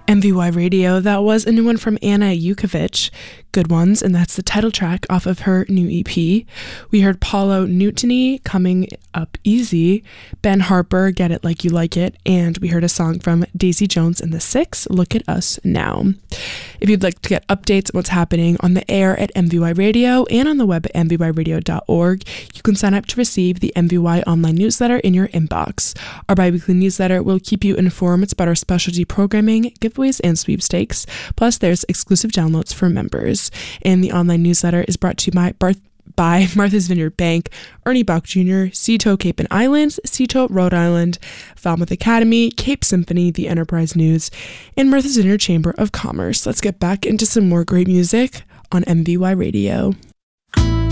MVY Radio, that was a new one from Anna Yukovic, Good Ones, and that's the title track off of her new EP. We heard Paulo Nutini, Coming Up Easy, Ben Harper, Get It Like You Like It, and we heard a song from Daisy Jones and the Six, Look at Us Now. If you'd like to get updates on what's happening on the air at MVY Radio and on the web at mvyradio.org, you can sign up to receive the MVY online newsletter in your inbox. Our bi-weekly newsletter will keep you informed about our specialty programming, giveaways, and sweepstakes. Plus, there's exclusive downloads for members. And the online newsletter is brought to you by Martha's Vineyard Bank, Ernie Bach Jr., Cito Cape and Islands, Cito Rhode Island, Falmouth Academy, Cape Symphony, the Enterprise News, and Martha's Vineyard Chamber of Commerce. Let's get back into some more great music on MVY Radio.